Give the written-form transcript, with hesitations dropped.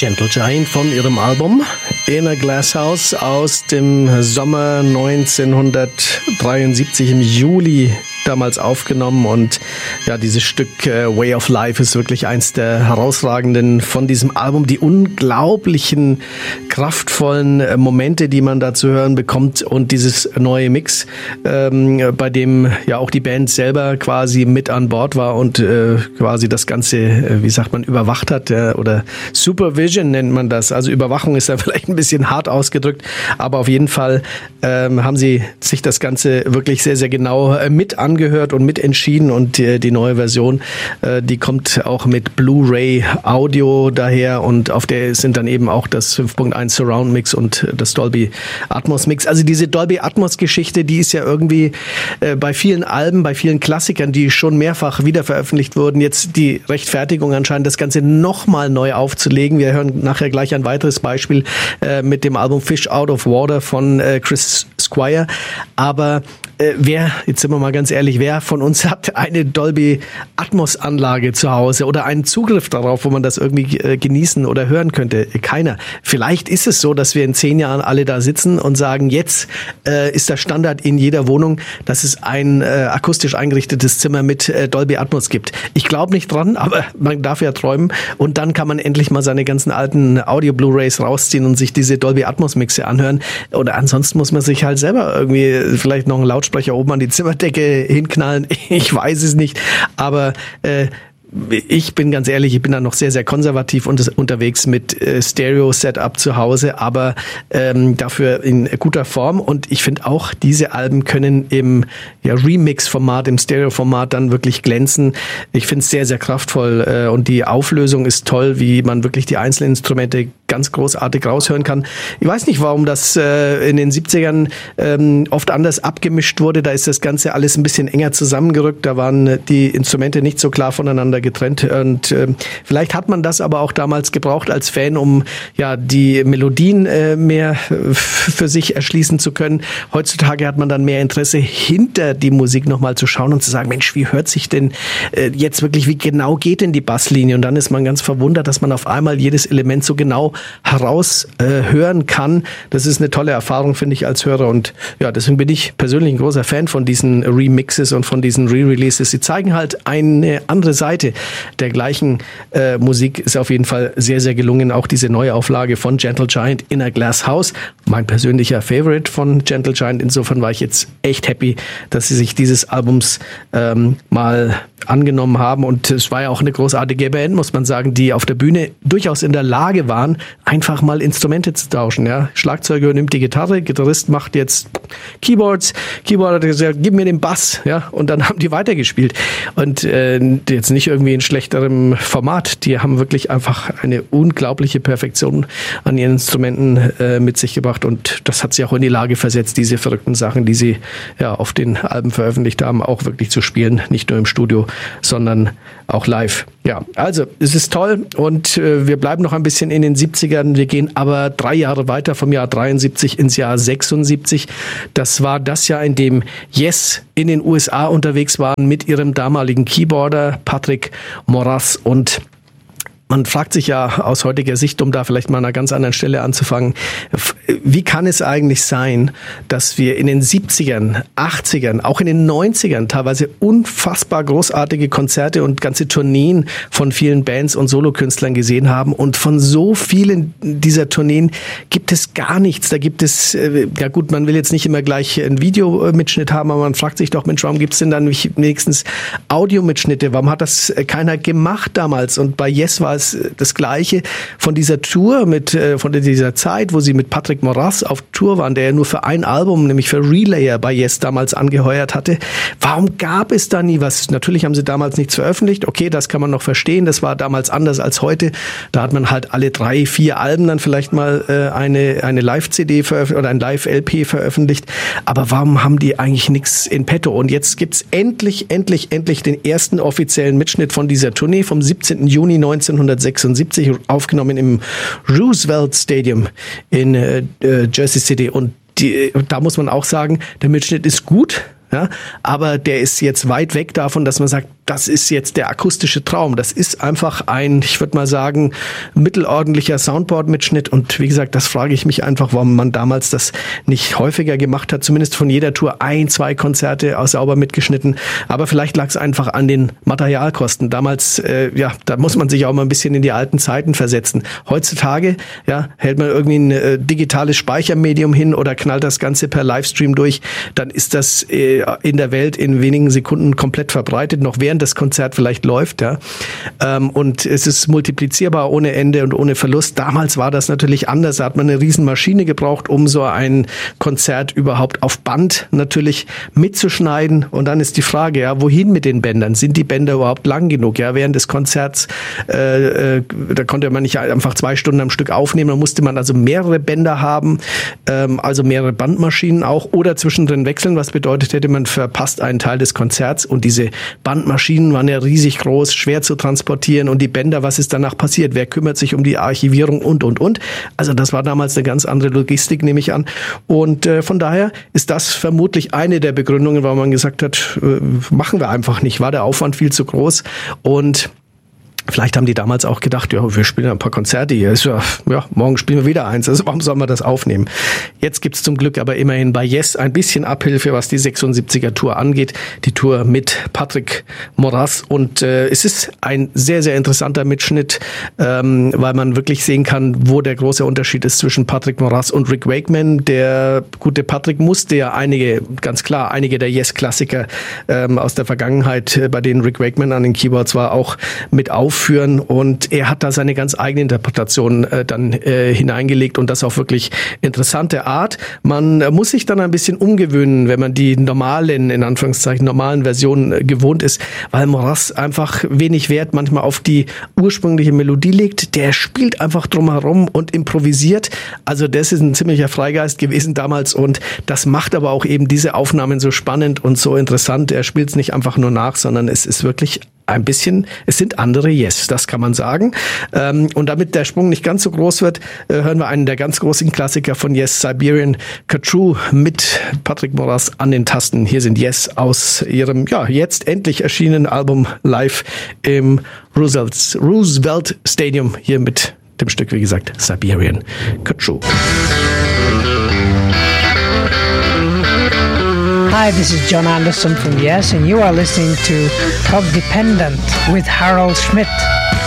Gentle Giant von ihrem Album In a Glass House aus dem Sommer 1973 im Juli damals aufgenommen, und ja, dieses Stück Way of Life ist wirklich eins der herausragenden von diesem Album. Die unglaublichen, kraftvollen Momente, die man da zu hören bekommt, und dieses neue Mix, bei dem ja auch die Band selber quasi mit an Bord war und quasi das Ganze, wie sagt man, überwacht hat, oder Supervision nennt man das. Also Überwachung ist da vielleicht ein bisschen hart ausgedrückt, aber auf jeden Fall haben sie sich das Ganze wirklich sehr, sehr genau mit angehört und mitentschieden, und die neue Version, die kommt auch mit Blu-ray Audio daher, und auf der sind dann eben auch das 5.1 Surround Mix und das Dolby Atmos Mix. Also diese Dolby Atmos Geschichte, die ist ja irgendwie bei vielen Alben, bei vielen Klassikern, die schon mehrfach wieder veröffentlicht wurden, jetzt die Rechtfertigung anscheinend, das Ganze nochmal neu aufzulegen. Wir hören nachher gleich ein weiteres Beispiel mit dem Album Fish Out of Water von Chris Squire. Aber jetzt sind wir mal ganz ehrlich, wer von uns hat eine Dolby Atmos Anlage zu Hause oder einen Zugriff darauf, wo man das irgendwie genießen oder hören könnte? Keiner. Vielleicht ist es so, dass wir in 10 Jahren alle da sitzen und sagen, jetzt ist der Standard in jeder Wohnung, dass es ein akustisch eingerichtetes Zimmer mit Dolby Atmos gibt. Ich glaube nicht dran, aber man darf ja träumen, und dann kann man endlich mal seine ganzen alten Audio-Blu-Rays rausziehen und sich diese Dolby Atmos Mixe anhören. Oder ansonsten muss man sich halt selber irgendwie vielleicht noch einen Lautsprecher oben an die Zimmerdecke hinknallen. Ich weiß es nicht, aber ich bin ganz ehrlich, ich bin da noch sehr, sehr konservativ unterwegs mit Stereo-Setup zu Hause, aber dafür in guter Form. Und ich finde auch, diese Alben können im Remix-Format, im Stereo-Format dann wirklich glänzen. Ich finde es sehr, sehr kraftvoll, und die Auflösung ist toll, wie man wirklich die einzelnen Instrumente ganz großartig raushören kann. Ich weiß nicht, warum das in den 70ern oft anders abgemischt wurde. Da ist das Ganze alles ein bisschen enger zusammengerückt. Da waren die Instrumente nicht so klar voneinander getrennt, und vielleicht hat man das aber auch damals gebraucht als Fan, um ja die Melodien mehr für sich erschließen zu können. Heutzutage hat man dann mehr Interesse, hinter die Musik nochmal zu schauen und zu sagen, Mensch, wie hört sich denn jetzt wirklich, wie genau geht denn die Basslinie? Und dann ist man ganz verwundert, dass man auf einmal jedes Element so genau heraus hören kann. Das ist eine tolle Erfahrung, finde ich, als Hörer, und ja, deswegen bin ich persönlich ein großer Fan von diesen Remixes und von diesen Re-Releases. Sie zeigen halt eine andere Seite der gleichen Musik. Ist auf jeden Fall sehr, sehr gelungen. Auch diese Neuauflage von Gentle Giant In a Glass House, mein persönlicher Favorite von Gentle Giant. Insofern war ich jetzt echt happy, dass sie sich dieses Albums mal angenommen haben, und es war ja auch eine großartige Band, muss man sagen, die auf der Bühne durchaus in der Lage waren, einfach mal Instrumente zu tauschen. Ja? Schlagzeuger nimmt die Gitarre, Gitarrist macht jetzt Keyboards, Keyboarder hat gesagt, gib mir den Bass, ja, und dann haben die weitergespielt, und jetzt nicht irgendwie in schlechterem Format. Die haben wirklich einfach eine unglaubliche Perfektion an ihren Instrumenten mit sich gebracht, und das hat sie auch in die Lage versetzt, diese verrückten Sachen, die sie ja auf den Alben veröffentlicht haben, auch wirklich zu spielen, nicht nur im Studio, sondern auch live. Ja, also es ist toll, und wir bleiben noch ein bisschen in den 70ern. Wir gehen aber 3 Jahre weiter, vom Jahr 73 ins Jahr 76. Das war das Jahr, in dem Yes in den USA unterwegs waren mit ihrem damaligen Keyboarder Patrick Moraz, und man fragt sich ja aus heutiger Sicht, um da vielleicht mal an einer ganz anderen Stelle anzufangen, wie kann es eigentlich sein, dass wir in den 70ern, 80ern, auch in den 90ern teilweise unfassbar großartige Konzerte und ganze Tourneen von vielen Bands und Solokünstlern gesehen haben, und von so vielen dieser Tourneen gibt es gar nichts. Da gibt es, ja gut, man will jetzt nicht immer gleich einen Videomitschnitt haben, aber man fragt sich doch, Mensch, warum gibt es denn dann nicht wenigstens Audiomitschnitte? Warum hat das keiner gemacht damals? Und bei Yes war es das Gleiche. Von dieser Tour von dieser Zeit, wo sie mit Patrick Moraz auf Tour waren, der ja nur für ein Album, nämlich für Relayer bei Yes damals angeheuert hatte. Warum gab es da nie was? Natürlich haben sie damals nichts veröffentlicht. Okay, das kann man noch verstehen. Das war damals anders als heute. Da hat man halt alle 3, 4 Alben dann vielleicht mal eine Live-CD veröffentlicht oder ein Live-LP veröffentlicht. Aber warum haben die eigentlich nichts in petto? Und jetzt gibt's endlich den ersten offiziellen Mitschnitt von dieser Tournee vom 17. Juni 1976, aufgenommen im Roosevelt Stadium in Jersey City. Und da muss man auch sagen, der Mitschnitt ist gut. Ja, aber der ist jetzt weit weg davon, dass man sagt, das ist jetzt der akustische Traum. Das ist einfach ein, ich würde mal sagen, mittelordentlicher Soundboard-Mitschnitt. Und wie gesagt, das frage ich mich einfach, warum man damals das nicht häufiger gemacht hat. Zumindest von jeder Tour 1-2 Konzerte auch sauber mitgeschnitten. Aber vielleicht lag es einfach an den Materialkosten. Damals, da muss man sich auch mal ein bisschen in die alten Zeiten versetzen. Heutzutage, hält man irgendwie ein digitales Speichermedium hin oder knallt das Ganze per Livestream durch, dann ist das in der Welt in wenigen Sekunden komplett verbreitet, noch während das Konzert vielleicht läuft. Und es ist multiplizierbar ohne Ende und ohne Verlust. Damals war das natürlich anders. Da hat man eine Riesen-Maschine gebraucht, um so ein Konzert überhaupt auf Band natürlich mitzuschneiden. Und dann ist die Frage, wohin mit den Bändern? Sind die Bänder überhaupt lang genug? Während des Konzerts, da konnte man nicht einfach 2 Stunden am Stück aufnehmen. Da musste man also mehrere Bänder haben, also mehrere Bandmaschinen auch, oder zwischendrin wechseln, was bedeutet hätte, man verpasst einen Teil des Konzerts. Und diese Bandmaschinen waren ja riesig groß, schwer zu transportieren. Und die Bänder, was ist danach passiert? Wer kümmert sich um die Archivierung und. Also das war damals eine ganz andere Logistik, nehme ich an. Und von daher ist das vermutlich eine der Begründungen, warum man gesagt hat, machen wir einfach nicht. War der Aufwand viel zu groß. Und vielleicht haben die damals auch gedacht, wir spielen ein paar Konzerte hier. Morgen spielen wir wieder eins. Also warum sollen wir das aufnehmen? Jetzt gibt's zum Glück aber immerhin bei Yes ein bisschen Abhilfe, was die 76er Tour angeht. Die Tour mit Patrick Moraz. Und es ist ein sehr, sehr interessanter Mitschnitt, weil man wirklich sehen kann, wo der große Unterschied ist zwischen Patrick Moraz und Rick Wakeman. Der gute Patrick musste ja einige der Yes-Klassiker aus der Vergangenheit, bei denen Rick Wakeman an den Keyboards war, auch mit aufführen, und er hat da seine ganz eigene Interpretation dann hineingelegt, und das auf wirklich interessante Art. Man muss sich dann ein bisschen umgewöhnen, wenn man die normalen, in Anführungszeichen normalen Versionen gewohnt ist, weil Moraz einfach wenig Wert manchmal auf die ursprüngliche Melodie legt. Der spielt einfach drumherum und improvisiert. Also das ist ein ziemlicher Freigeist gewesen damals, und das macht aber auch eben diese Aufnahmen so spannend und so interessant. Er spielt es nicht einfach nur nach, sondern es ist wirklich ein bisschen, es sind andere Yes, das kann man sagen. Und damit der Sprung nicht ganz so groß wird, hören wir einen der ganz großen Klassiker von Yes, Siberian Khatru mit Patrick Moraz an den Tasten. Hier sind Yes aus ihrem jetzt endlich erschienenen Album live im Roosevelt Stadium, hier mit dem Stück, wie gesagt, Siberian Khatru. Hi, this is John Anderson from Yes, and you are listening to Prog Dependent with Harold Schmidt.